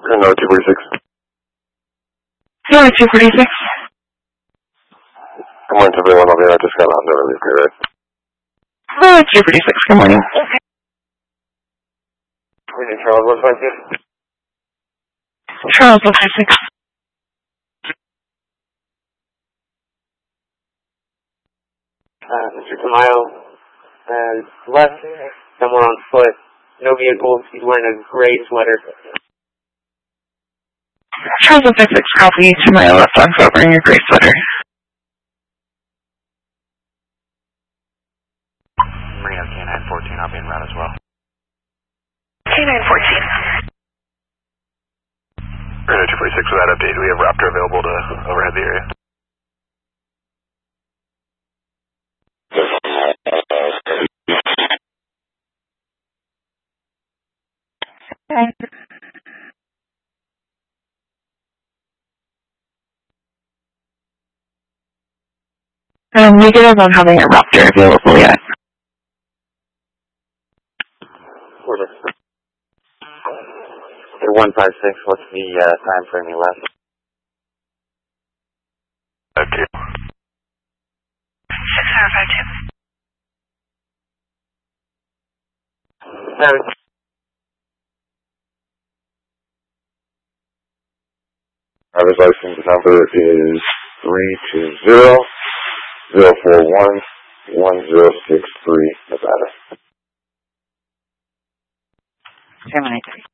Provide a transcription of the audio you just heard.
No, 246. No, 246. Good morning to everyone over here. I just got on the relief grid. No, 246. Good morning. Charles, 156. Charles, 156. Mr. Tamayo, left, someone on foot, no vehicles, he's wearing a gray sweater. Charles, 156. Copy to my left on foot wearing a gray sweater. Marino K914, I'll be en route as well. K914. Marino 246 with that update. We have Raptor available to overhead the area. Negative on having a Raptor available yet. Order. 156, what's the time frame you left? 52. 6052. 7. Driver's license number is 320-041-1063, Nevada. 783.